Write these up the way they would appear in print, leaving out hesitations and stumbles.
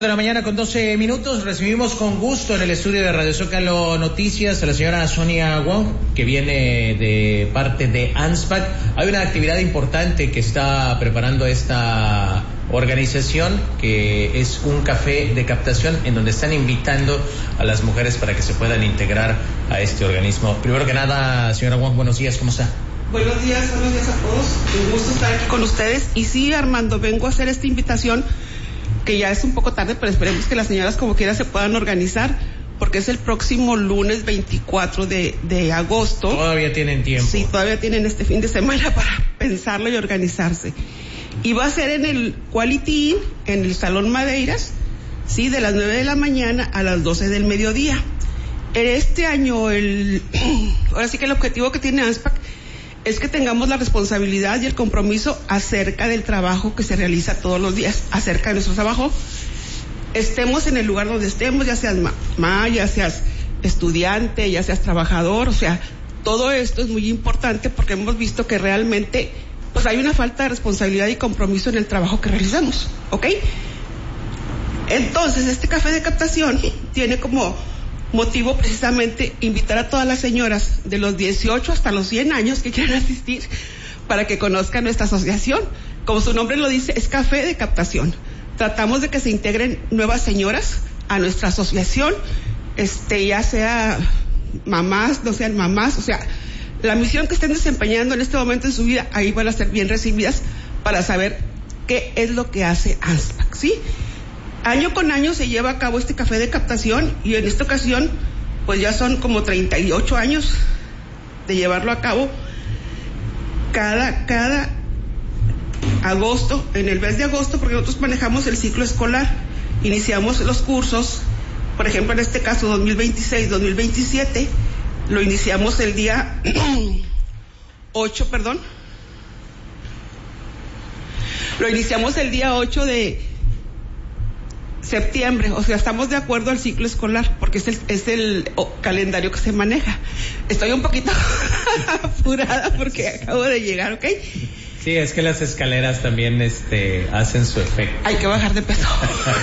De la mañana con 12 minutos, recibimos con gusto en el estudio de Radio Zócalo Noticias a la señora Sonia Wong, que viene de parte de ANSPAC. Hay una actividad importante que está preparando esta organización, que es un café de captación en donde están invitando a las mujeres para que se puedan integrar a este organismo. Primero que nada, señora Wong, buenos días, ¿cómo está? Buenos días a todos, un gusto estar aquí con ustedes. Y sí, Armando, vengo a hacer esta invitación, que ya es un poco tarde, pero esperemos que las señoras como quiera se puedan organizar, porque es el próximo lunes 24 de agosto. Todavía tienen tiempo. Sí, todavía tienen este fin de semana para pensarlo y organizarse. Y va a ser en el Quality Inn, en el Salón Madeiras, sí, de las 9 de la mañana a las 12 del mediodía. Este año, ahora sí que el objetivo que tiene ANSPAC es que tengamos la responsabilidad y el compromiso acerca del trabajo que se realiza todos los días, acerca de nuestro trabajo. Estemos en el lugar donde estemos, ya seas mamá, ya seas estudiante, ya seas trabajador, o sea, todo esto es muy importante porque hemos visto que realmente pues hay una falta de responsabilidad y compromiso en el trabajo que realizamos, ¿ok? Entonces, este café de captación tiene como motivo precisamente invitar a todas las señoras de los 18 hasta los 100 años que quieran asistir para que conozcan nuestra asociación. Como su nombre lo dice, es café de captación. Tratamos de que se integren nuevas señoras a nuestra asociación, ya sea mamás, no sean mamás, o sea, la misión que estén desempeñando en este momento de su vida, ahí van a ser bien recibidas para saber qué es lo que hace ANSPAC, ¿sí? Año con año se lleva a cabo este café de captación y en esta ocasión pues ya son como 38 años de llevarlo a cabo. Cada agosto, en el mes de agosto, porque nosotros manejamos el ciclo escolar, iniciamos los cursos, por ejemplo en este caso 2026-2027, lo iniciamos el día 8 de septiembre, o sea, estamos de acuerdo al ciclo escolar, porque es el calendario que se maneja. Estoy un poquito apurada porque acabo de llegar, ¿ok? Sí, es que las escaleras también hacen su efecto. Hay que bajar de peso.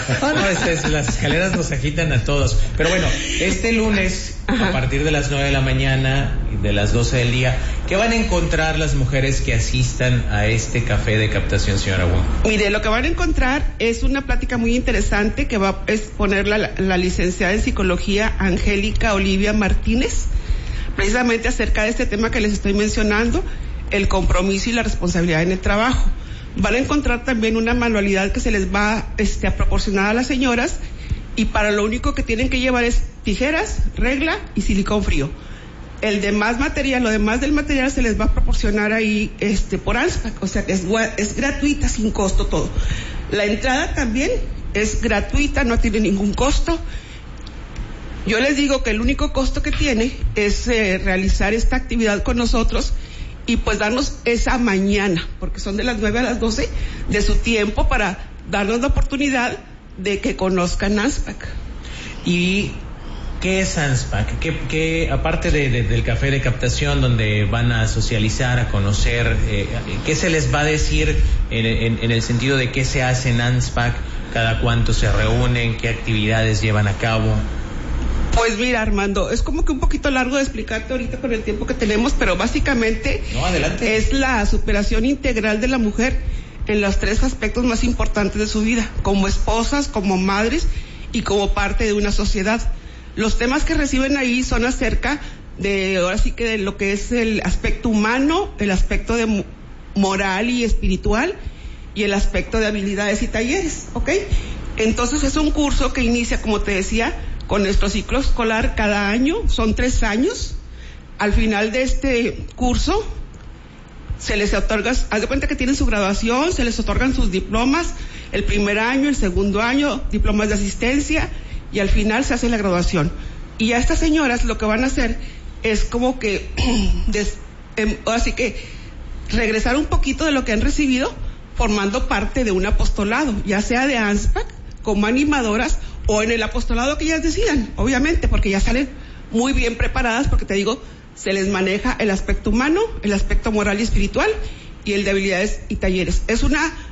Las escaleras nos agitan a todos. Pero bueno, este lunes, a partir de las 9 de la mañana y de las 12 del día, ¿qué van a encontrar las mujeres que asistan a este café de captación, señora Wong? Mire, lo que van a encontrar es una plática muy interesante que va a exponer la licenciada en psicología Angélica Olivia Martínez, precisamente acerca de este tema que les estoy mencionando, el compromiso y la responsabilidad en el trabajo. Van a encontrar también una manualidad que se les va a proporcionar a las señoras, y para lo único que tienen que llevar es tijeras, regla y silicón frío. Lo demás del material se les va a proporcionar ahí por ANSPAC, o sea que es gratuita, sin costo todo. La entrada también es gratuita, no tiene ningún costo. Yo les digo que el único costo que tiene es realizar esta actividad con nosotros y pues darnos esa mañana, porque son de las 9 a las 12 de su tiempo, para darnos la oportunidad de que conozcan ANSPAC. ¿Y qué es ANSPAC? ¿Qué aparte del café de captación donde van a socializar, a conocer, qué se les va a decir en el sentido de qué se hace en ANSPAC, cada cuánto se reúnen, qué actividades llevan a cabo? Pues mira, Armando, es como que un poquito largo de explicarte ahorita con el tiempo que tenemos, pero básicamente es la superación integral de la mujer en los 3 aspectos más importantes de su vida, como esposas, como madres y como parte de una sociedad. Los temas que reciben ahí son acerca ahora sí que de lo que es el aspecto humano, el aspecto de moral y espiritual, y el aspecto de habilidades y talleres, ¿ok? Entonces es un curso que inicia, como te decía, con nuestro ciclo escolar cada año, son 3 años. Al final de este curso se les otorga, haz de cuenta que tienen su graduación, se les otorgan sus diplomas, el primer año, el segundo año, diplomas de asistencia, y al final se hace la graduación. Y a estas señoras lo que van a hacer es como que, así que regresar un poquito de lo que han recibido, formando parte de un apostolado, ya sea de ANSPAC, como animadoras, o en el apostolado que ellas decidan, obviamente, porque ya salen muy bien preparadas, porque te digo, se les maneja el aspecto humano, el aspecto moral y espiritual, y el de habilidades y talleres. Es una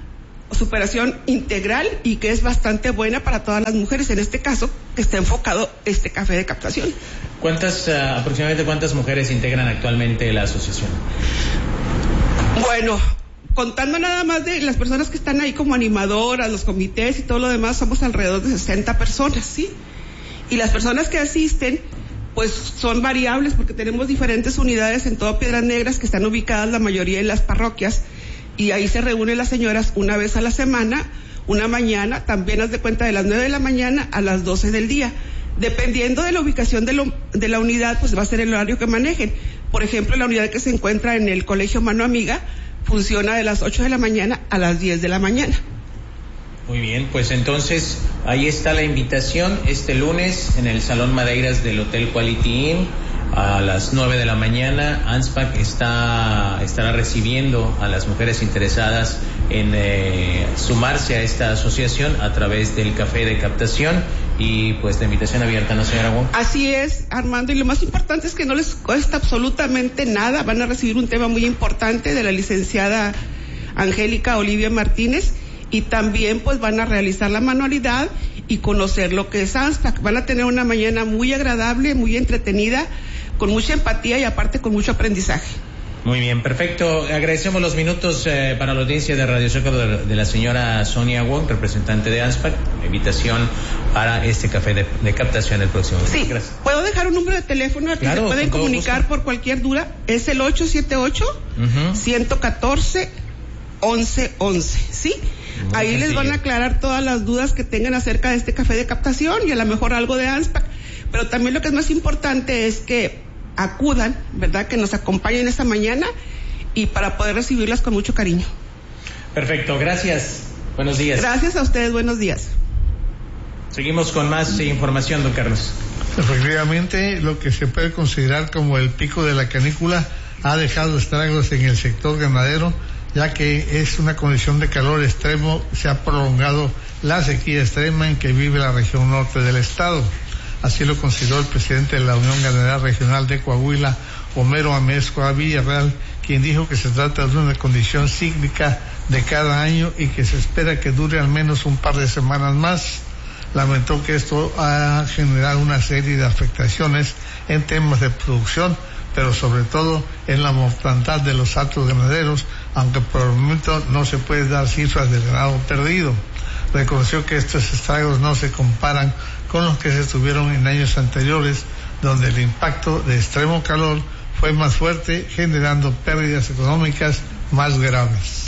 superación integral y que es bastante buena para todas las mujeres, en este caso, que está enfocado este café de captación. Aproximadamente cuántas mujeres integran actualmente la asociación? Bueno, contando nada más de las personas que están ahí como animadoras, los comités y todo lo demás, somos alrededor de 60 personas, ¿sí? Y las personas que asisten, pues son variables porque tenemos diferentes unidades en todo Piedras Negras que están ubicadas la mayoría en las parroquias, y ahí se reúnen las señoras una vez a la semana, una mañana, también haz de cuenta de las 9 de la mañana a las 12 del día. Dependiendo de la ubicación de la unidad, pues va a ser el horario que manejen. Por ejemplo, la unidad que se encuentra en el Colegio Mano Amiga funciona de las 8 de la mañana a las 10 de la mañana. Muy bien, pues entonces ahí está la invitación este lunes en el Salón Madeiras del Hotel Quality Inn a las 9 de la mañana. ANSPAC estará recibiendo a las mujeres interesadas en sumarse a esta asociación a través del café de captación, y pues la invitación abierta, ¿no, señora Wong? Así es, Armando, y lo más importante es que no les cuesta absolutamente nada. Van a recibir un tema muy importante de la licenciada Angélica Olivia Martínez, y también pues van a realizar la manualidad y conocer lo que es ANSPAC. Van a tener una mañana muy agradable, muy entretenida, con mucha empatía y aparte con mucho aprendizaje. Muy bien, perfecto. Agradecemos los minutos para la audiencia de Radio Zócalo de la señora Sonia Wong, representante de ANSPAC. Invitación para este café de captación el próximo mes. Sí, gracias. ¿Puedo dejar un número de teléfono al que se pueden comunicar por cualquier duda? Es el 878-114-1111, ¿sí? Ahí les van a aclarar todas las dudas que tengan acerca de este café de captación y a lo mejor algo de ANSPAC. Pero también lo que es más importante es que acudan, ¿verdad? Que nos acompañen esta mañana y para poder recibirlas con mucho cariño. Perfecto, gracias. Buenos días. Gracias a ustedes, buenos días. Seguimos con más información, don Carlos. Efectivamente, lo que se puede considerar como el pico de la canícula ha dejado estragos en el sector ganadero, ya que es una condición de calor extremo, se ha prolongado la sequía extrema en que vive la región norte del estado. Así lo consideró el presidente de la Unión Ganadera Regional de Coahuila, Homero Amezcua Villarreal, quien dijo que se trata de una condición cíclica de cada año y que se espera que dure al menos un par de semanas más. Lamentó que esto ha generado una serie de afectaciones en temas de producción, pero sobre todo en la mortandad de los actos ganaderos, aunque por el momento no se puede dar cifras del ganado perdido. Reconoció que estos estragos no se comparan con los que se tuvieron en años anteriores, donde el impacto de extremo calor fue más fuerte, generando pérdidas económicas más graves.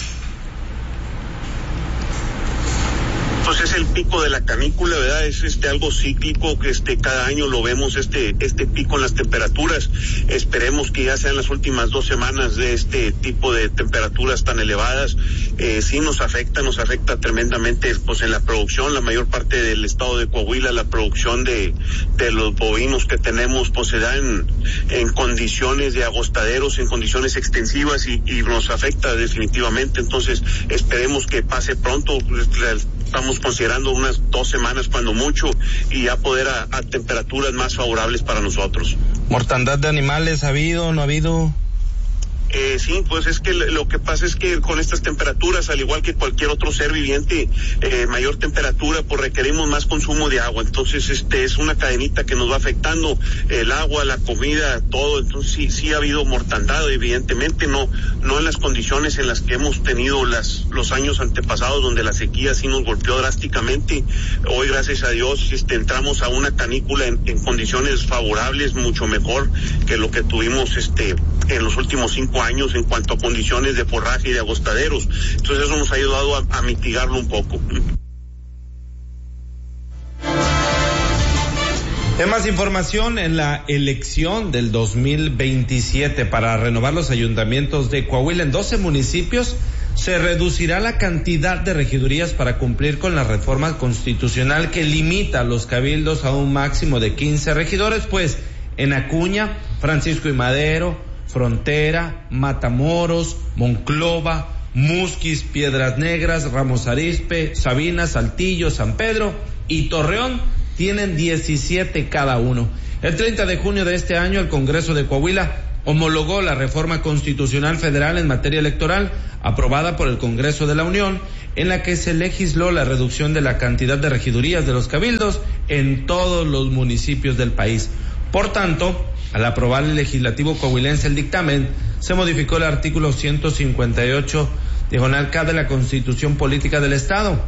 Pues es el pico de la canícula, ¿verdad? Es algo cíclico que cada año lo vemos, este pico en las temperaturas. Esperemos que ya sean las últimas 2 semanas de este tipo de temperaturas tan elevadas. Sí nos afecta tremendamente pues en la producción. La mayor parte del estado de Coahuila, la producción de los bovinos que tenemos pues se da en condiciones de agostaderos, en condiciones extensivas y nos afecta definitivamente. Entonces esperemos que pase pronto. Estamos considerando unas 2 semanas cuando mucho y ya poder a temperaturas más favorables para nosotros. ¿Mortandad de animales ha habido, no ha habido? Sí, pues es que lo que pasa es que con estas temperaturas, al igual que cualquier otro ser viviente, mayor temperatura, pues requerimos más consumo de agua. Entonces, es una cadenita que nos va afectando el agua, la comida, todo. Entonces, sí ha habido mortandad, evidentemente, no en las condiciones en las que hemos tenido los años antepasados, donde la sequía sí nos golpeó drásticamente. Hoy, gracias a Dios, entramos a una canícula en condiciones favorables, mucho mejor que lo que tuvimos, en los últimos 5 años en cuanto a condiciones de forraje y de agostaderos. Entonces eso nos ha ayudado a mitigarlo un poco. En más información, en la elección del 2027 para renovar los ayuntamientos de Coahuila en 12 municipios, se reducirá la cantidad de regidurías para cumplir con la reforma constitucional que limita los cabildos a un máximo de 15 regidores, pues en Acuña, Francisco y Madero, Frontera, Matamoros, Monclova, Musquis, Piedras Negras, Ramos Arizpe, Sabinas, Saltillo, San Pedro y Torreón tienen 17 cada uno. El 30 de junio de este año, el Congreso de Coahuila homologó la reforma constitucional federal en materia electoral aprobada por el Congreso de la Unión, en la que se legisló la reducción de la cantidad de regidurías de los cabildos en todos los municipios del país. Por tanto, al aprobar el legislativo coahuilense el dictamen, se modificó el artículo 158-K de la Constitución Política del Estado,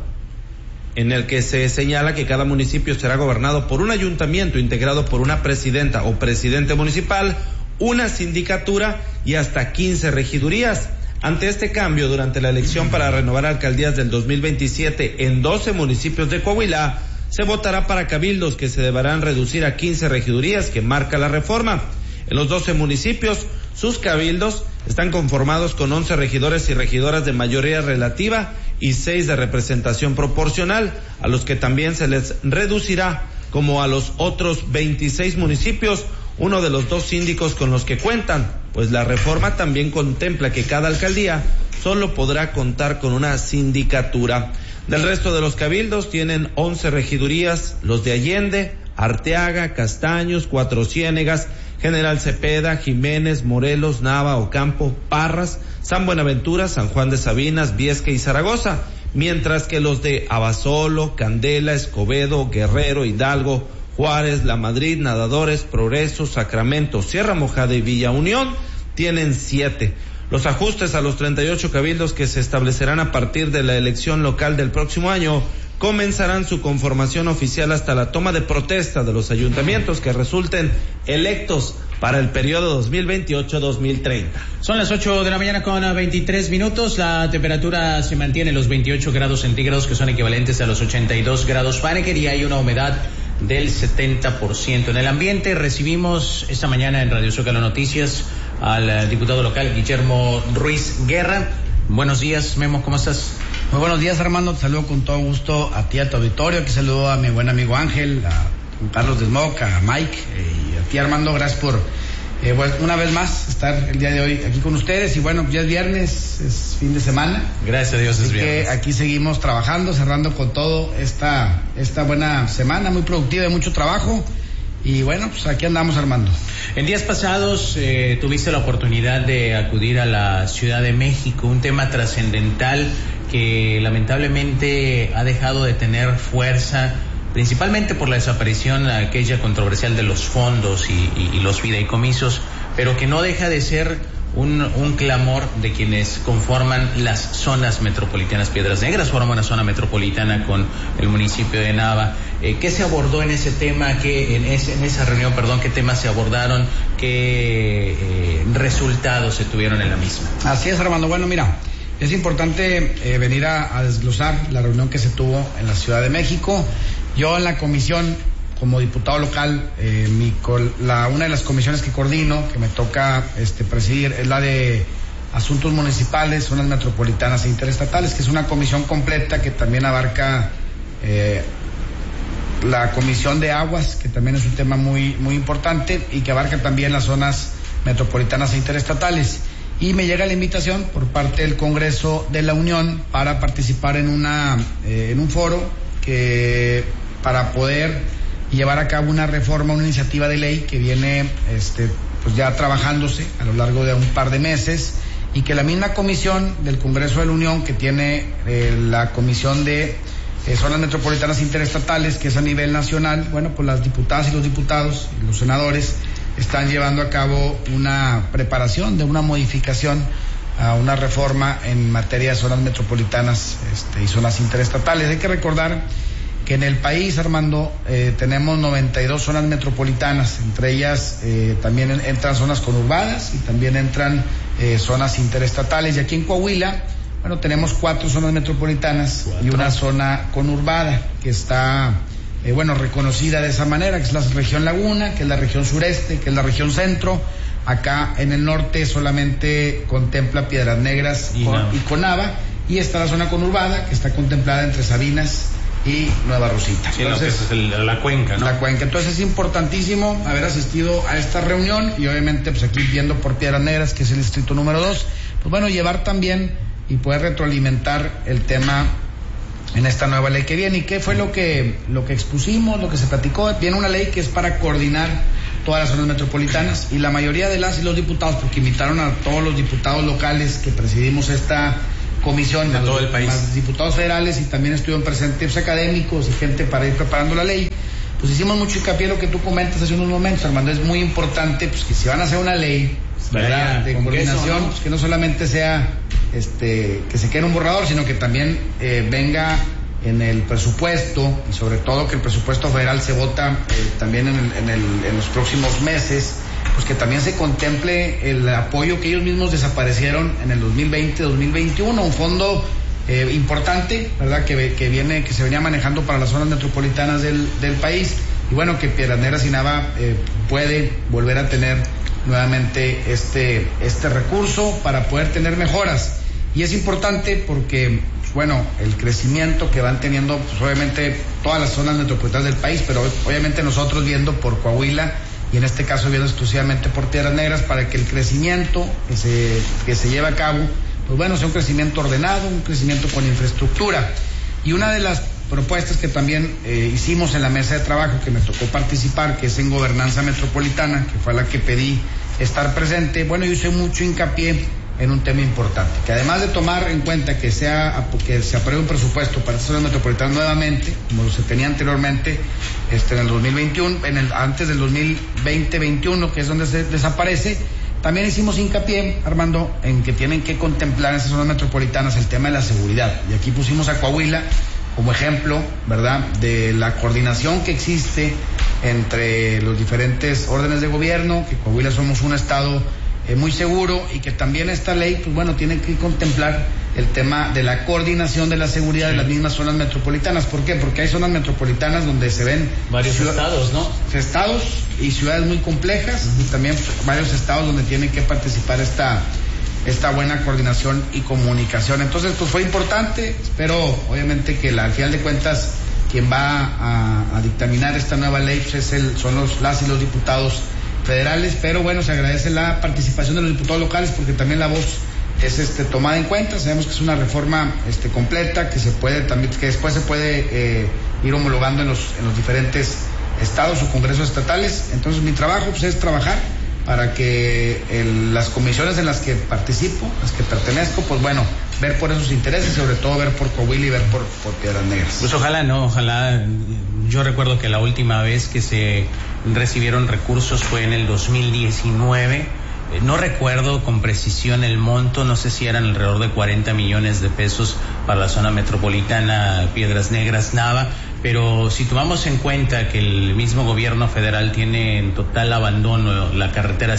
en el que se señala que cada municipio será gobernado por un ayuntamiento integrado por una presidenta o presidente municipal, una sindicatura y hasta 15 regidurías. Ante este cambio, durante la elección para renovar alcaldías del 2027 en 12 municipios de Coahuila, se votará para cabildos que se deberán reducir a 15 regidurías que marca la reforma. En los 12 municipios, sus cabildos están conformados con 11 regidores y regidoras de mayoría relativa y 6 de representación proporcional, a los que también se les reducirá, como a los otros 26 municipios, uno de los 2 síndicos con los que cuentan, pues la reforma también contempla que cada alcaldía solo podrá contar con una sindicatura. Del resto de los cabildos tienen 11 regidurías, los de Allende, Arteaga, Castaños, Cuatro Ciénegas, General Cepeda, Jiménez, Morelos, Nava, Ocampo, Parras, San Buenaventura, San Juan de Sabinas, Viesca y Zaragoza, mientras que los de Abasolo, Candela, Escobedo, Guerrero, Hidalgo, Juárez, La Madrid, Nadadores, Progreso, Sacramento, Sierra Mojada y Villa Unión tienen 7. Los ajustes a los 38 cabildos que se establecerán a partir de la elección local del próximo año comenzarán su conformación oficial hasta la toma de protesta de los ayuntamientos que resulten electos para el periodo 2028-2030. Son las 8 de la mañana con 23 minutos. La temperatura se mantiene en los 28 grados centígrados, que son equivalentes a los 82 grados Fahrenheit, y hay una humedad del 70% en el ambiente. Recibimos esta mañana en Radio Zócalo Noticias al diputado local Guillermo Ruiz Guerra. Buenos días, Memo, ¿cómo estás? Muy buenos días, Armando, te saludo con todo gusto a ti, a tu auditorio. Aquí saludo a mi buen amigo Ángel, a Carlos Desmoca, a Mike, y a ti, Armando, gracias por una vez más estar el día de hoy aquí con ustedes. Y bueno, ya es viernes, es fin de semana. Gracias a Dios es viernes. Que aquí seguimos trabajando, cerrando con todo esta buena semana, muy productiva, de mucho trabajo. Y bueno, pues aquí andamos, Armando. En días pasados tuviste la oportunidad de acudir a la Ciudad de México, un tema trascendental que lamentablemente ha dejado de tener fuerza, principalmente por la desaparición aquella controversial de los fondos y los fideicomisos, pero que no deja de ser un clamor de quienes conforman las zonas metropolitanas. Piedras Negras forma una zona metropolitana con el municipio de Nava. ¿Qué se abordó en ese tema? En esa reunión, qué temas se abordaron? ¿Qué resultados se tuvieron en la misma? Así es, Armando. Bueno, mira, es importante venir a desglosar la reunión que se tuvo en la Ciudad de México. Yo en la comisión, como diputado local, una de las comisiones que coordino, que me toca presidir, es la de Asuntos Municipales, Zonas Metropolitanas e Interestatales, que es una comisión completa que también abarca la Comisión de Aguas, que también es un tema muy, muy importante, y que abarca también las zonas metropolitanas e interestatales. Y me llega la invitación por parte del Congreso de la Unión para participar en un foro para poder llevar a cabo una reforma, una iniciativa de ley que viene pues ya trabajándose a lo largo de un par de meses, y que la misma comisión del Congreso de la Unión, que tiene la Comisión de Zonas Metropolitanas Interestatales, que es a nivel nacional, bueno, pues las diputadas y los diputados y los senadores están llevando a cabo una preparación de una modificación a una reforma en materia de zonas metropolitanas y zonas interestatales. Hay que recordar que en el país, Armando, tenemos 92 zonas metropolitanas, entre ellas también entran zonas conurbadas y también entran zonas interestatales. Y aquí en Coahuila, bueno, tenemos 4 zonas metropolitanas y una zona conurbada que está reconocida de esa manera, que es la región Laguna, que es la región sureste, que es la región centro. Acá en el norte solamente contempla Piedras Negras y Conava, y está la zona conurbada, que está contemplada entre Sabinas y Nueva Rosita. Sí, entonces, es la cuenca, ¿no? La cuenca. Entonces es importantísimo haber asistido a esta reunión, y obviamente pues aquí viendo por Piedras Negras, que es el distrito número 2, pues bueno, llevar también y poder retroalimentar el tema en esta nueva ley que viene. ¿Y qué fue lo que expusimos, lo que se platicó? Viene una ley que es para coordinar todas las zonas metropolitanas, y la mayoría de las y los diputados, porque invitaron a todos los diputados locales que presidimos esta comisión, de todo el país, los diputados federales, y también estuvieron presentes académicos y gente para ir preparando la ley. Pues hicimos mucho hincapié en lo que tú comentas hace unos momentos, Armando. Es muy importante pues que si van a hacer una ley, ¿verdad?, de coordinación, pues que no solamente sea que se quede en un borrador, sino que también venga en el presupuesto, y sobre todo que el presupuesto federal se vota también en los próximos meses, pues que también se contemple el apoyo que ellos mismos desaparecieron en el 2020-2021, un fondo importante, ¿verdad?, que se venía manejando para las zonas metropolitanas del país, y bueno, que Piedras Negras y Nava puede volver a tener nuevamente este recurso para poder tener mejoras. Y es importante porque, bueno, el crecimiento que van teniendo, pues obviamente todas las zonas metropolitanas del país, pero obviamente nosotros viendo por Coahuila, y en este caso viendo exclusivamente por Piedras Negras, para que el crecimiento que se lleva a cabo, pues bueno, sea un crecimiento ordenado, un crecimiento con infraestructura. Y una de las propuestas que también hicimos en la mesa de trabajo, que me tocó participar, que es en gobernanza metropolitana, que fue la que pedí estar presente, bueno, yo hice mucho hincapié en un tema importante, que además de tomar en cuenta que se apruebe un presupuesto para estas zonas metropolitanas nuevamente, como se tenía anteriormente, en el 2021, antes del 2020-21, que es donde se desaparece, también hicimos hincapié, Armando, en que tienen que contemplar en esas zonas metropolitanas el tema de la seguridad. Y aquí pusimos a Coahuila como ejemplo, ¿verdad?, de la coordinación que existe entre los diferentes órdenes de gobierno, que Coahuila somos un estado muy seguro, y que también esta ley, pues bueno, tiene que contemplar el tema de la coordinación de la seguridad de las mismas zonas metropolitanas. ¿Por qué? Porque hay zonas metropolitanas donde se ven varios estados, ¿no? Estados y ciudades muy complejas, y también varios estados donde tiene que participar esta buena coordinación y comunicación. Entonces, pues fue importante. Espero, obviamente, que al final de cuentas quien va a dictaminar esta nueva ley pues son las y los diputados federales, pero bueno, se agradece la participación de los diputados locales, porque también la voz es tomada en cuenta. Sabemos que es una reforma completa, que después se puede ir homologando en los diferentes estados o congresos estatales. Entonces mi trabajo pues es trabajar para que las comisiones en las que participo, las que pertenezco, pues bueno, ver por esos intereses, sobre todo ver por Coahuila y ver por Piedras Negras. Pues ojalá, yo recuerdo que la última vez que se recibieron recursos fue en el 2019, no recuerdo con precisión el monto, no sé si eran alrededor de 40 millones de pesos para la zona metropolitana Piedras Negras Nava, pero si tomamos en cuenta que el mismo gobierno federal tiene en total abandono la carretera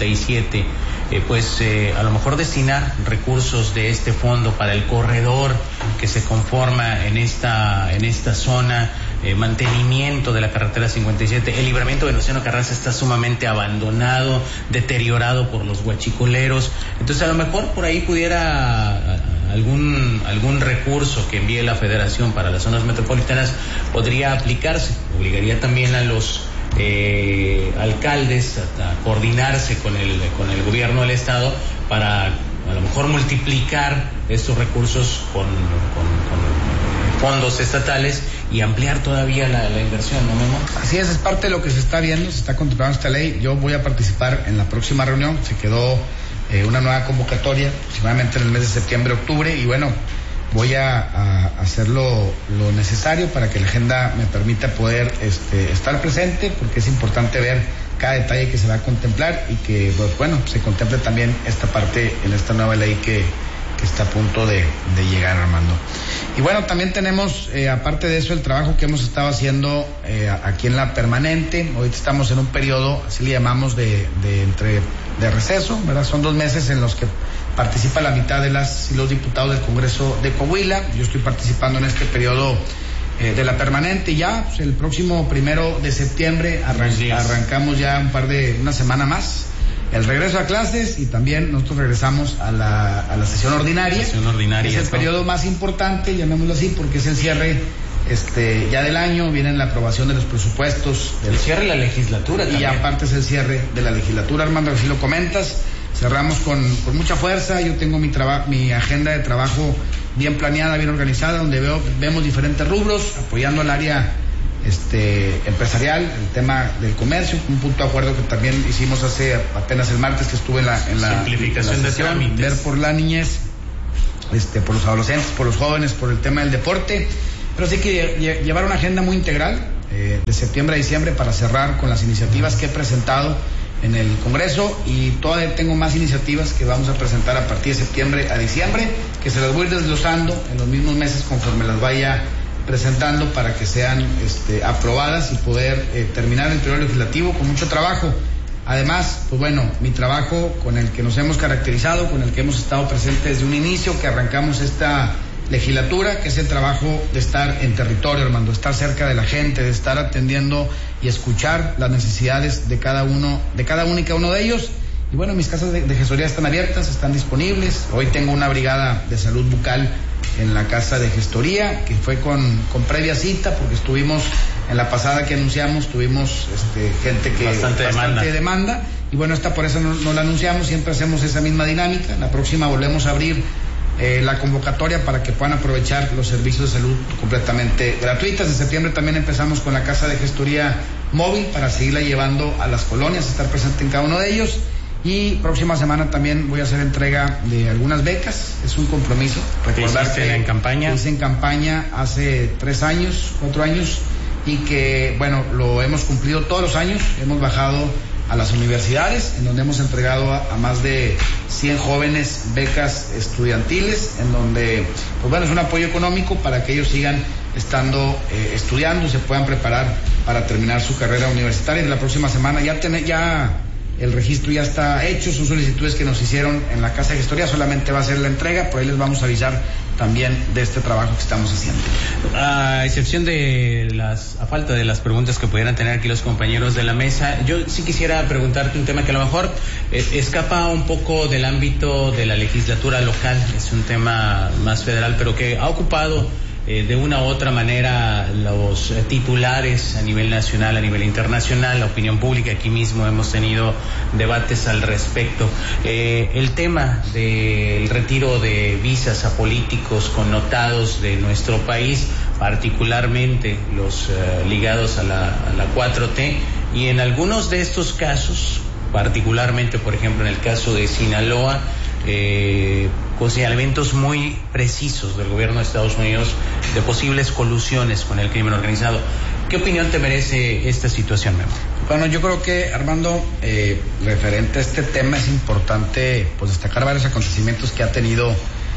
57, pues a lo mejor destinar recursos de este fondo para el corredor que se conforma en esta zona, mantenimiento de la carretera 57, el libramiento de Venustiano Carranza está sumamente abandonado, deteriorado por los huachicoleros. Entonces a lo mejor por ahí pudiera algún recurso que envíe la Federación para las zonas metropolitanas podría aplicarse. Obligaría también a los alcaldes a coordinarse con el gobierno del estado para a lo mejor multiplicar estos recursos con fondos estatales y ampliar todavía la inversión, ¿no, Memo? Así es parte de lo que se está viendo, se está contemplando esta ley. Yo voy a participar en la próxima reunión, se quedó una nueva convocatoria, aproximadamente en el mes de septiembre-octubre, y bueno, voy a hacer lo necesario para que la agenda me permita poder estar presente, porque es importante ver cada detalle que se va a contemplar y que, pues, bueno, se contemple también esta parte en esta nueva ley que está a punto de llegar, Armando. Y bueno, también tenemos, aparte de eso, el trabajo que hemos estado haciendo aquí en la permanente. Ahorita estamos en un periodo, así le llamamos, de receso, ¿verdad? Son 2 meses en los que participa la mitad de las y los diputados del Congreso de Coahuila. Yo estoy participando en este periodo de la permanente. Ya pues, el próximo 1 de septiembre arrancamos ya una semana más el regreso a clases, y también nosotros regresamos a la sesión ordinaria. Es el periodo más importante, llamémoslo así, porque es el cierre ya del año, viene la aprobación de los presupuestos. El cierre de la legislatura también. Y aparte es el cierre de la legislatura, Armando, así lo comentas. cerramos con mucha fuerza. Yo tengo mi agenda de trabajo bien planeada, bien organizada, donde vemos diferentes rubros, apoyando al área empresarial, el tema del comercio, un punto de acuerdo que también hicimos hace apenas el martes que estuve en la simplificación de trámites, ver por la niñez, por los adolescentes, por los jóvenes, por el tema del deporte, pero sí que llevar una agenda muy integral de septiembre a diciembre para cerrar con las iniciativas que he presentado en el Congreso, y todavía tengo más iniciativas que vamos a presentar a partir de septiembre a diciembre, que se las voy a ir desglosando en los mismos meses conforme las vaya presentando para que sean aprobadas y poder terminar el periodo legislativo con mucho trabajo. Además, pues bueno, mi trabajo con el que nos hemos caracterizado, con el que hemos estado presentes desde un inicio que arrancamos esta legislatura, que es el trabajo de estar en territorio, Armando, estar cerca de la gente, de estar atendiendo y escuchar las necesidades de cada uno y cada uno de ellos. Y bueno, mis casas de gestoría están abiertas, están disponibles. Hoy tengo una brigada de salud bucal en la casa de gestoría, que fue con previa cita, porque estuvimos en la pasada que anunciamos, tuvimos gente que bastante demanda, y bueno, por eso no la anunciamos, siempre hacemos esa misma dinámica. La próxima volvemos a abrir la convocatoria para que puedan aprovechar los servicios de salud completamente gratuitas. En septiembre también empezamos con la casa de gestoría móvil para seguirla llevando a las colonias, estar presente en cada uno de ellos. Y próxima semana también voy a hacer entrega de algunas becas. Es un compromiso. Recordar que hice en campaña hace 4 años, y que bueno, lo hemos cumplido todos los años. Hemos bajado a las universidades, en donde hemos entregado a más de 100 jóvenes becas estudiantiles, en donde pues bueno, es un apoyo económico para que ellos sigan estando estudiando y se puedan preparar para terminar su carrera universitaria. Y la próxima semana ya el registro ya está hecho, son solicitudes que nos hicieron en la casa de gestoría, solamente va a ser la entrega, por ahí les vamos a avisar también de este trabajo que estamos haciendo. A excepción a falta de las preguntas que pudieran tener aquí los compañeros de la mesa, yo sí quisiera preguntarte un tema que a lo mejor escapa un poco del ámbito de la legislatura local, es un tema más federal, pero que ha ocupado de una u otra manera los titulares a nivel nacional, a nivel internacional, la opinión pública. Aquí mismo hemos tenido debates al respecto. El tema del retiro de visas a políticos connotados de nuestro país, particularmente los ligados a la 4T, y en algunos de estos casos, particularmente por ejemplo en el caso de Sinaloa, con señalamientos muy precisos del gobierno de Estados Unidos de posibles colusiones con el crimen organizado. ¿Qué opinión te merece esta situación, Memo? Bueno, yo creo que, Armando, referente a este tema es importante pues destacar varios acontecimientos que ha tenido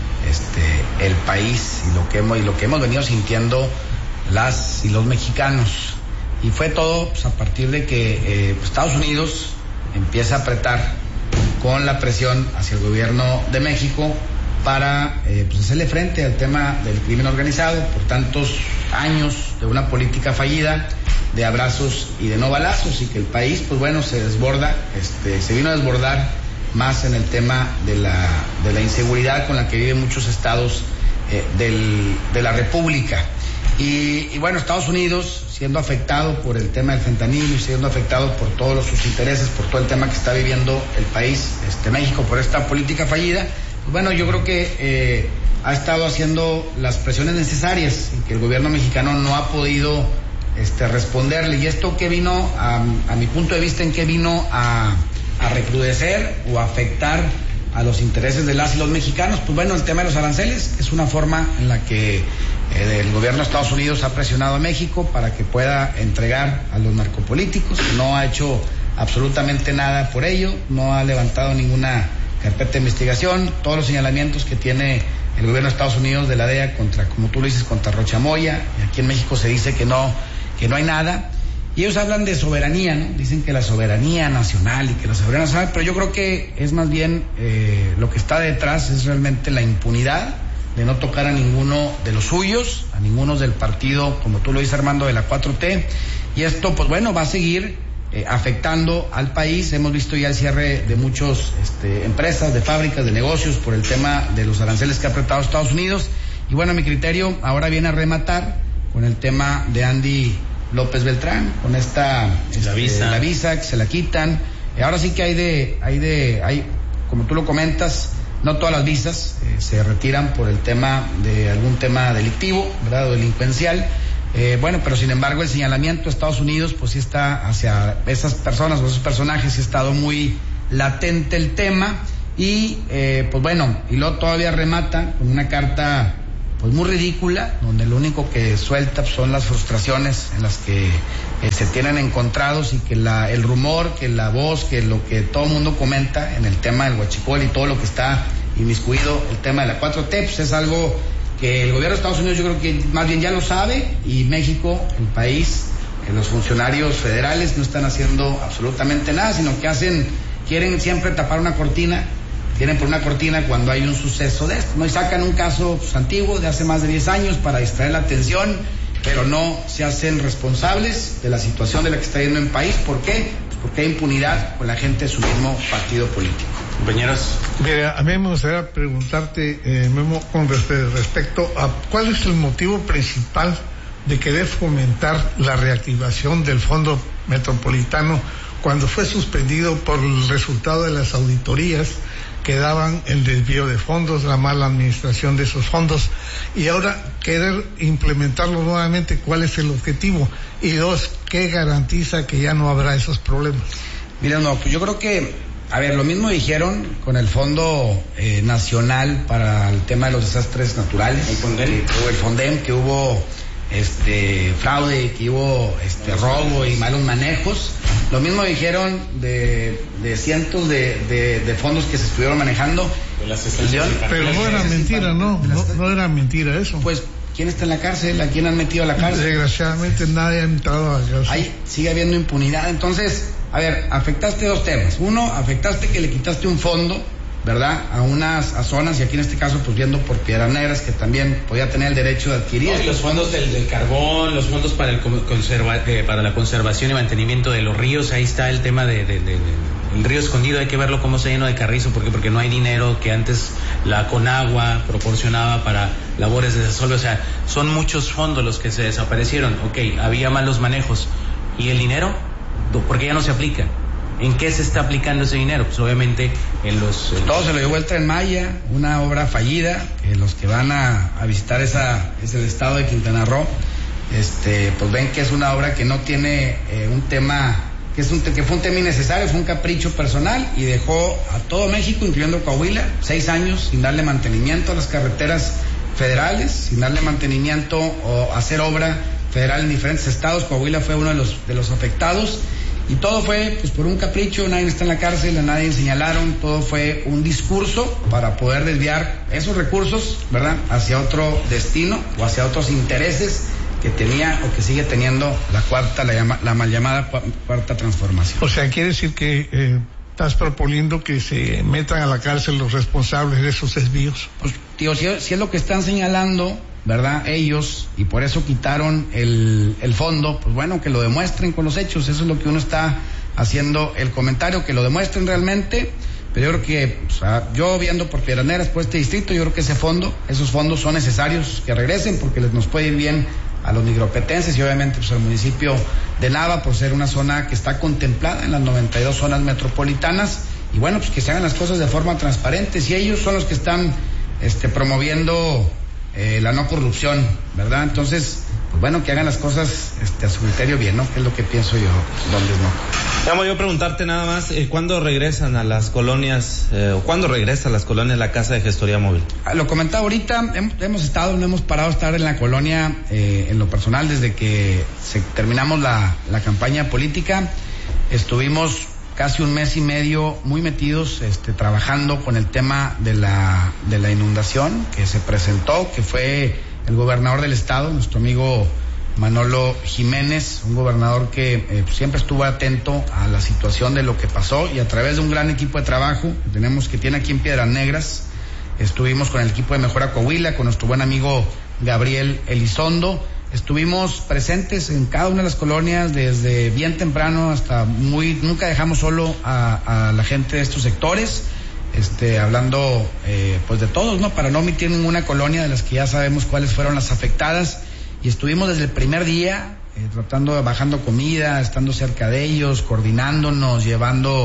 el país y lo que hemos venido sintiendo las y los mexicanos. Y fue todo pues, a partir de que Estados Unidos empieza a apretar con la presión hacia el gobierno de México para pues hacerle frente al tema del crimen organizado por tantos años de una política fallida de abrazos y de no balazos, y que el país pues bueno se desborda, se vino a desbordar más en el tema de la inseguridad con la que viven muchos estados de la República. Y bueno, Estados Unidos siendo afectado por el tema del fentanilo y siendo afectado por todos sus intereses, por todo el tema que está viviendo el país, México, por esta política fallida, pues bueno, yo creo que ha estado haciendo las presiones necesarias y que el gobierno mexicano no ha podido responderle. Y esto que vino, a mi punto de vista, en que vino a recrudecer o a afectar a los intereses de las y los mexicanos, pues bueno, el tema de los aranceles es una forma en la que el gobierno de Estados Unidos ha presionado a México para que pueda entregar a los narcopolíticos. No ha hecho absolutamente nada por ello, no ha levantado ninguna carpeta de investigación. Todos los señalamientos que tiene el gobierno de Estados Unidos de la DEA contra, como tú lo dices, contra Rocha Moya, y aquí en México se dice que no hay nada. Y ellos hablan de soberanía, ¿no? Dicen que la soberanía nacional y que la soberanía nacional, pero yo creo que es más bien lo que está detrás es realmente la impunidad de no tocar a ninguno de los suyos, a ninguno del partido, como tú lo dices, Armando, de la 4T. Y esto, pues bueno, va a seguir afectando al país. Hemos visto ya el cierre de muchas empresas, de fábricas, de negocios por el tema de los aranceles que ha apretado Estados Unidos. Y bueno, mi criterio ahora viene a rematar con el tema de Andy López Beltrán, con la visa que se la quitan. Ahora sí que hay como tú lo comentas, no todas las visas se retiran por el tema de algún tema delictivo, ¿verdad? O delincuencial. Pero sin embargo el señalamiento de Estados Unidos pues sí está hacia esas personas o esos personajes, sí ha estado muy latente el tema y y luego todavía remata con una carta pues muy ridícula, donde lo único que suelta son las frustraciones en las que se tienen encontrados y que el rumor, que la voz, que lo que todo el mundo comenta en el tema del huachicol y todo lo que está inmiscuido, el tema de la 4T, pues es algo que el gobierno de Estados Unidos yo creo que más bien ya lo sabe, y México, el país, los funcionarios federales no están haciendo absolutamente nada, sino que quieren siempre tapar una cortina, tienen por una cortina cuando hay un suceso de esto, ¿no? Y sacan un caso pues, antiguo de hace más de 10 años para distraer la atención, pero no se hacen responsables de la situación de la que está yendo el país. ¿Por qué? Pues porque hay impunidad con la gente de su mismo partido político. Compañeros. Mira, a mí me gustaría preguntarte, Memo, con respecto a cuál es el motivo principal de querer fomentar la reactivación del Fondo Metropolitano cuando fue suspendido por el resultado de las auditorías que daban el desvío de fondos, la mala administración de esos fondos, y ahora querer implementarlo nuevamente. ¿Cuál es el objetivo? Y dos, ¿qué garantiza que ya no habrá esos problemas? Mira, pues yo creo que, lo mismo dijeron con el Fondo Nacional para el tema de los desastres naturales, el FONDEM, que hubo fraude, que hubo robo y malos manejos. Lo mismo dijeron de cientos de fondos que se estuvieron manejando. Pero no era mentira, no era mentira eso. Pues, ¿quién está en la cárcel? ¿A quién han metido a la cárcel? Desgraciadamente nadie ha entrado a la cárcel. Ahí sigue habiendo impunidad. Entonces, afectaste dos temas. Uno, afectaste que le quitaste un fondo, ¿verdad? A zonas, y aquí en este caso pues viendo por Piedras Negras, que también podía tener el derecho de adquirir. Los fondos del carbón, los fondos para para la conservación y mantenimiento de los ríos. Ahí está el tema del río escondido. Hay que verlo cómo se llenó de carrizo, porque no hay dinero que antes la Conagua proporcionaba para labores de desastre. O sea, son muchos fondos los que se desaparecieron. Había malos manejos. ¿Y el dinero? ¿Por qué ya no se aplica? ¿En qué se está aplicando ese dinero? Pues obviamente todo se lo llevó el Tren Maya, una obra fallida, que los que van a visitar es el estado de Quintana Roo, pues ven que es una obra que no tiene un tema, que fue un tema innecesario, fue un capricho personal, y dejó a todo México, incluyendo Coahuila, 6 años sin darle mantenimiento a las carreteras federales, sin darle mantenimiento o hacer obra federal en diferentes estados. Coahuila fue uno de los afectados. Y todo fue pues por un capricho, nadie está en la cárcel, a nadie señalaron, todo fue un discurso para poder desviar esos recursos, ¿verdad?, hacia otro destino o hacia otros intereses que tenía o que sigue teniendo la mal llamada cuarta transformación. O sea, quiere decir que estás proponiendo que se metan a la cárcel los responsables de esos desvíos. Pues, tío, si es lo que están señalando, ¿verdad?, ellos, y por eso quitaron el fondo, pues bueno, que lo demuestren con los hechos. Eso es lo que uno está haciendo el comentario, que lo demuestren realmente. Pero yo creo que, yo viendo por Piedras Negras, por este distrito, yo creo que esos fondos son necesarios que regresen, porque nos puede ir bien a los nigropetenses y obviamente pues al municipio de Nava, por ser una zona que está contemplada en las 92 zonas metropolitanas. Y bueno, pues que se hagan las cosas de forma transparente. Si ellos son los que están promoviendo la no corrupción, ¿verdad? Entonces, pues bueno, que hagan las cosas a su criterio bien, ¿no? Que es lo que pienso yo, donde no. Vamos yo a preguntarte nada más, ¿cuándo regresan a las colonias, o cuándo regresa a las colonias la Casa de Gestoría Móvil? Lo comentaba ahorita, no hemos parado de estar en la colonia, en lo personal, desde que terminamos la campaña política. Estuvimos casi 1 mes y medio muy metidos trabajando con el tema de la inundación que se presentó, que fue el gobernador del estado, nuestro amigo Manolo Jiménez, un gobernador que siempre estuvo atento a la situación de lo que pasó, y a través de un gran equipo de trabajo que tiene aquí en Piedras Negras, estuvimos con el equipo de Mejora Coahuila, con nuestro buen amigo Gabriel Elizondo. Estuvimos presentes en cada una de las colonias desde bien temprano hasta nunca dejamos solo a la gente de estos sectores, hablando pues de todos, ¿no? Para no omitir ninguna colonia de las que ya sabemos cuáles fueron las afectadas, y estuvimos desde el primer día bajando comida, estando cerca de ellos, coordinándonos, llevando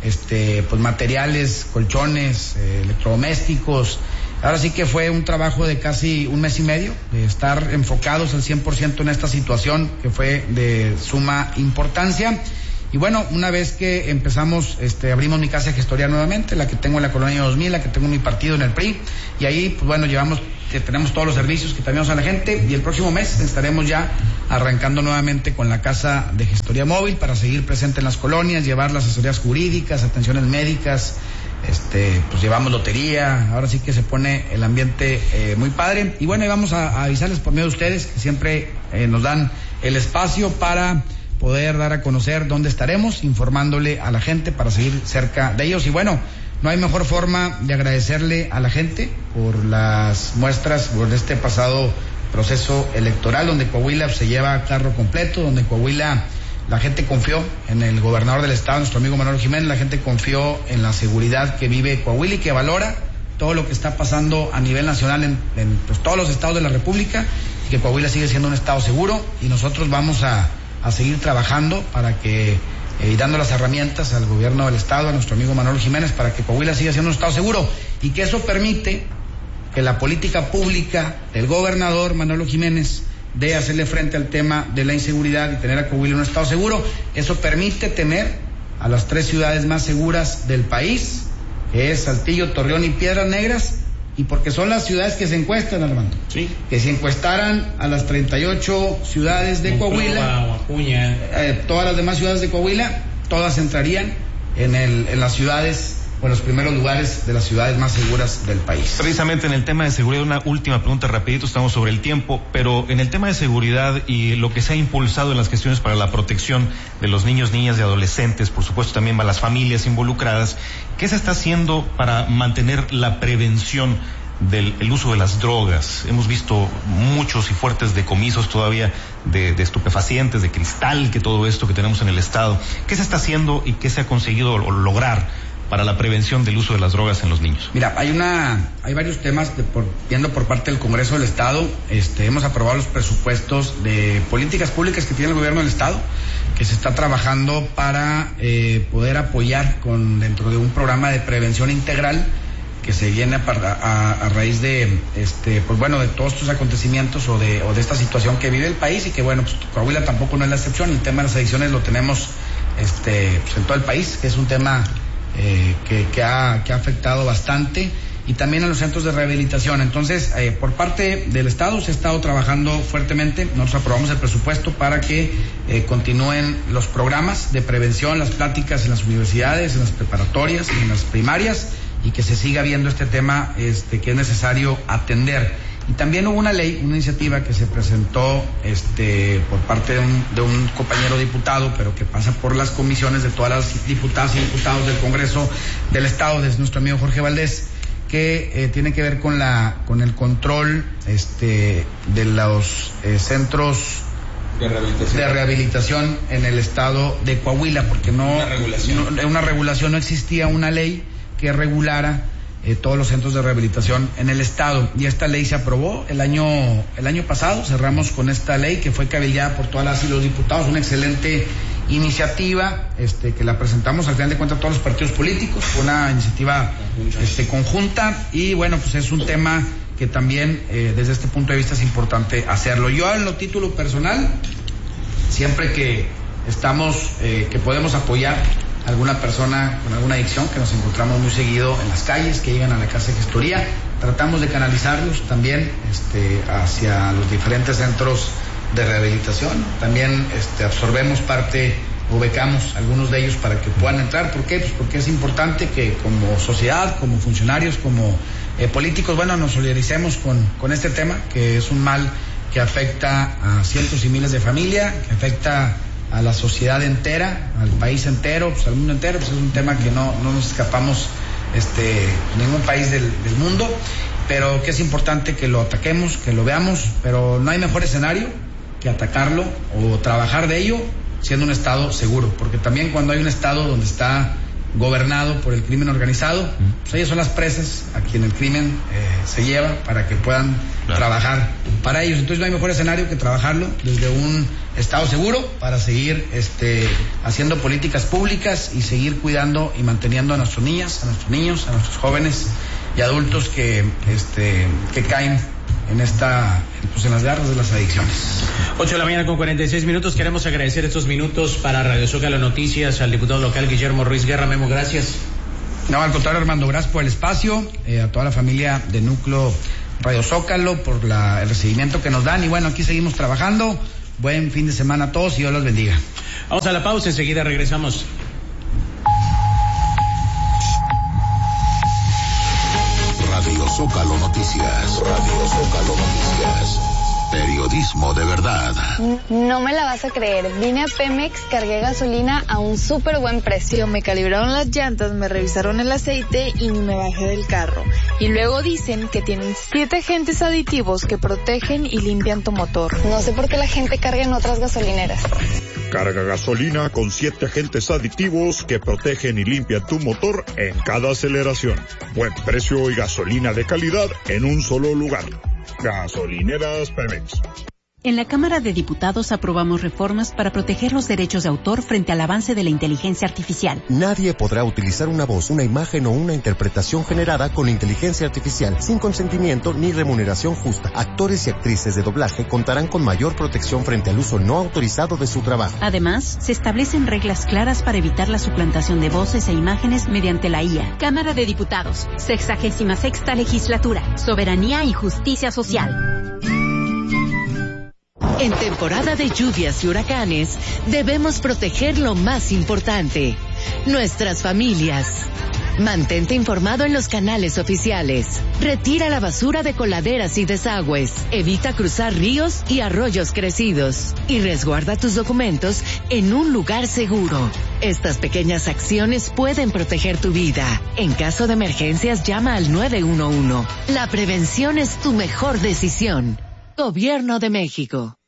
pues materiales, colchones, electrodomésticos. Ahora sí que fue un trabajo de casi un mes y medio, de estar enfocados al 100% en esta situación que fue de suma importancia. Y bueno, una vez que empezamos, abrimos mi casa de gestoría nuevamente, la que tengo en la Colonia 2000, la que tengo en mi partido en el PRI, y ahí, pues bueno, tenemos todos los servicios que tenemos a la gente, y el próximo mes estaremos ya arrancando nuevamente con la casa de gestoría móvil para seguir presente en las colonias, llevar las asesorías jurídicas, atenciones médicas, pues llevamos lotería. Ahora sí que se pone el ambiente muy padre, y bueno, y vamos a avisarles por medio de ustedes que siempre nos dan el espacio para poder dar a conocer dónde estaremos, informándole a la gente para seguir cerca de ellos. Y bueno, no hay mejor forma de agradecerle a la gente por las muestras, por este pasado proceso electoral, donde Coahuila se lleva carro completo, donde Coahuila, la gente confió en el gobernador del estado, nuestro amigo Manuel Jiménez, la gente confió en la seguridad que vive Coahuila y que valora todo lo que está pasando a nivel nacional en pues, todos los estados de la República, y que Coahuila sigue siendo un estado seguro, y nosotros vamos a seguir trabajando para que, y dando las herramientas al gobierno del estado, a nuestro amigo Manuel Jiménez, para que Coahuila siga siendo un estado seguro, y que eso permite que la política pública del gobernador Manuel Jiménez de hacerle frente al tema de la inseguridad y tener a Coahuila un estado seguro, eso permite tener a las 3 ciudades más seguras del país, que es Saltillo, Torreón y Piedras Negras, y porque son las ciudades que se encuestan, Armando. Sí. Que si encuestaran a las 38 ciudades de Coahuila, todas las demás ciudades de Coahuila, todas entrarían en las ciudades o en los primeros lugares de las ciudades más seguras del país. Precisamente en el tema de seguridad, una última pregunta rapidito, estamos sobre el tiempo, pero en el tema de seguridad y lo que se ha impulsado en las gestiones para la protección de los niños, niñas y adolescentes, por supuesto también para las familias involucradas, ¿qué se está haciendo para mantener la prevención del uso de las drogas? Hemos visto muchos y fuertes decomisos todavía de estupefacientes, de cristal, que todo esto que tenemos en el estado. ¿Qué se está haciendo y qué se ha conseguido lograr para la prevención del uso de las drogas en los niños? Mira, hay varios temas viendo por parte del Congreso del Estado. Hemos aprobado los presupuestos de políticas públicas que tiene el gobierno del Estado, que se está trabajando para poder apoyar dentro de un programa de prevención integral que se viene a raíz de pues bueno, de todos estos acontecimientos o de esta situación que vive el país, y que bueno, pues Coahuila tampoco no es la excepción. El tema de las adicciones lo tenemos pues en todo el país, que es un tema que ha afectado bastante, y también en los centros de rehabilitación. Entonces, por parte del Estado se ha estado trabajando fuertemente. Nosotros aprobamos el presupuesto para que continúen los programas de prevención, las pláticas en las universidades, en las preparatorias, en las primarias, y que se siga viendo este tema que es necesario atender. Y también hubo una iniciativa que se presentó por parte de un compañero diputado, pero que pasa por las comisiones de todas las diputadas y diputados del Congreso del Estado, desde nuestro amigo Jorge Valdés, que tiene que ver con el control de los centros de rehabilitación en el estado de Coahuila, porque una regulación, no existía una ley que regulara todos los centros de rehabilitación en el estado, y esta ley se aprobó el año pasado. Cerramos con esta ley que fue cabildeada por todas las y los diputados, una excelente iniciativa que la presentamos al final de cuentas todos los partidos políticos, una iniciativa conjunta, y bueno, pues es un tema que también desde este punto de vista es importante hacerlo. Yo, en lo título personal, siempre que estamos que podemos apoyar a alguna persona con alguna adicción, que nos encontramos muy seguido en las calles, que llegan a la casa de gestoría, tratamos de canalizarlos también hacia los diferentes centros de rehabilitación. También absorbemos parte o becamos algunos de ellos para que puedan entrar. ¿Por qué? Pues porque es importante que como sociedad, como funcionarios, como políticos, bueno, nos solidaricemos con este tema, que es un mal que afecta a cientos y miles de familias, que afecta a la sociedad entera, al país entero, pues al mundo entero. Pues es un tema que no nos escapamos ningún país del mundo, pero que es importante que lo ataquemos, que lo veamos, pero no hay mejor escenario que atacarlo o trabajar de ello siendo un estado seguro, porque también cuando hay un estado donde está gobernado por el crimen organizado. Pues ellos son las presas a quien el crimen se lleva para que puedan trabajar para ellos. Entonces no hay mejor escenario que trabajarlo desde un Estado seguro para seguir haciendo políticas públicas y seguir cuidando y manteniendo a nuestras niñas, a nuestros niños, a nuestros jóvenes y adultos que caen en las garras de las adicciones. 8:46 a.m. Queremos agradecer estos minutos para Radio Zócalo Noticias al diputado local Guillermo Ruiz Guerra. Memo, gracias. No, al contrario, Armando, gracias por el espacio, a toda la familia de Núcleo Radio Zócalo por el recibimiento que nos dan y bueno, aquí seguimos trabajando. Buen fin de semana a todos y Dios los bendiga. Vamos a la pausa, enseguida regresamos. Radio Zócalo Noticias. Radio Zócalo Noticias. Periodismo de verdad. No me la vas a creer. Vine a Pemex, cargué gasolina a un súper buen precio. Me calibraron las llantas, me revisaron el aceite y ni me bajé del carro. Y luego dicen que tienen 7 agentes aditivos que protegen y limpian tu motor. No sé por qué la gente carga en otras gasolineras. Carga gasolina con 7 agentes aditivos que protegen y limpian tu motor en cada aceleración. Buen precio y gasolina de calidad en un solo lugar. Gasolineras Pemex. En la Cámara de Diputados aprobamos reformas para proteger los derechos de autor frente al avance de la inteligencia artificial. Nadie podrá utilizar una voz, una imagen o una interpretación generada con inteligencia artificial sin consentimiento ni remuneración justa. Actores y actrices de doblaje contarán con mayor protección frente al uso no autorizado de su trabajo. Además, se establecen reglas claras para evitar la suplantación de voces e imágenes mediante la IA. Cámara de Diputados, 66ª Legislatura, Soberanía y Justicia Social. En temporada de lluvias y huracanes, debemos proteger lo más importante, nuestras familias. Mantente informado en los canales oficiales. Retira la basura de coladeras y desagües. Evita cruzar ríos y arroyos crecidos. Y resguarda tus documentos en un lugar seguro. Estas pequeñas acciones pueden proteger tu vida. En caso de emergencias, llama al 911. La prevención es tu mejor decisión. Gobierno de México.